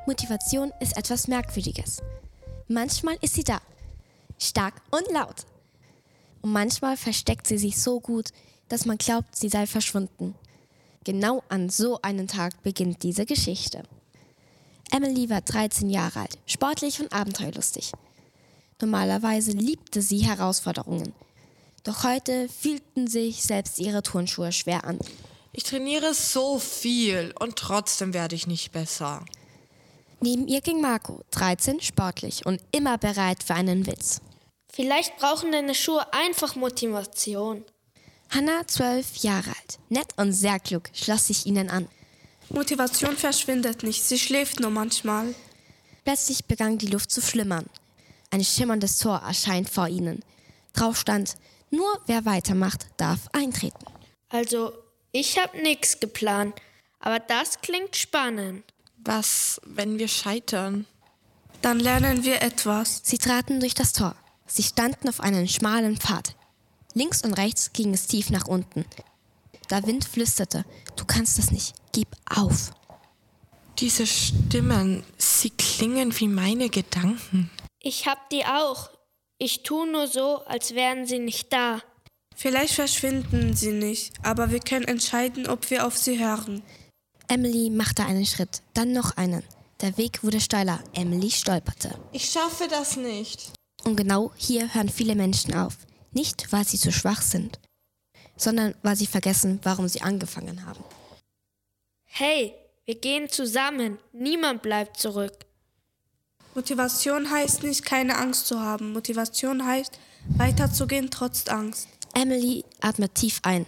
Motivation ist etwas Merkwürdiges. Manchmal ist sie da, stark und laut. Und manchmal versteckt sie sich so gut, dass man glaubt, sie sei verschwunden. Genau an so einem Tag beginnt diese Geschichte. Emily war 13 Jahre alt, sportlich und abenteuerlustig. Normalerweise liebte sie Herausforderungen. Doch heute fühlten sich selbst ihre Turnschuhe schwer an. Ich trainiere so viel und trotzdem werde ich nicht besser. Neben ihr ging Marco, 13, sportlich und immer bereit für einen Witz. Vielleicht brauchen deine Schuhe einfach Motivation. Hannah, 12 Jahre alt, nett und sehr klug, schloss sich ihnen an. Motivation verschwindet nicht, sie schläft nur manchmal. Plötzlich begann die Luft zu flimmern. Ein schimmerndes Tor erscheint vor ihnen. Drauf stand, nur wer weitermacht, darf eintreten. Also, ich habe nichts geplant, aber das klingt spannend. Was, wenn wir scheitern? Dann lernen wir etwas. Sie traten durch das Tor. Sie standen auf einem schmalen Pfad. Links und rechts ging es tief nach unten. Der Wind flüsterte, du kannst es nicht, gib auf. Diese Stimmen, sie klingen wie meine Gedanken. Ich hab die auch. Ich tue nur so, als wären sie nicht da. Vielleicht verschwinden sie nicht, aber wir können entscheiden, ob wir auf sie hören. Emily machte einen Schritt, dann noch einen. Der Weg wurde steiler. Emily stolperte. Ich schaffe das nicht. Und genau hier hören viele Menschen auf. Nicht, weil sie zu schwach sind, sondern weil sie vergessen, warum sie angefangen haben. Hey, wir gehen zusammen. Niemand bleibt zurück. Motivation heißt nicht, keine Angst zu haben. Motivation heißt, weiterzugehen trotz Angst. Emily atmet tief ein,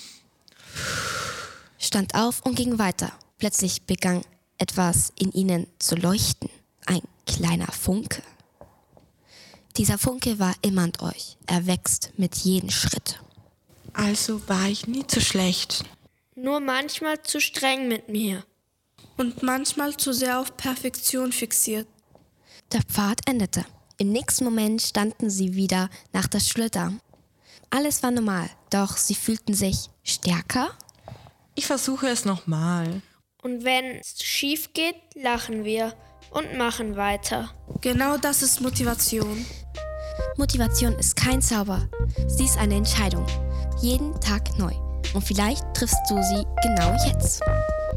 stand auf und ging weiter. Plötzlich begann etwas in ihnen zu leuchten. Ein kleiner Funke. Dieser Funke war immer in euch. Er wächst mit jedem Schritt. Also war ich nie zu schlecht. Nur manchmal zu streng mit mir. Und manchmal zu sehr auf Perfektion fixiert. Der Pfad endete. Im nächsten Moment standen sie wieder nach der Schule da. Alles war normal, doch sie fühlten sich stärker. Ich versuche es nochmal. Und wenn es schief geht, lachen wir und machen weiter. Genau das ist Motivation. Motivation ist kein Zauber. Sie ist eine Entscheidung. Jeden Tag neu. Und vielleicht triffst du sie genau jetzt.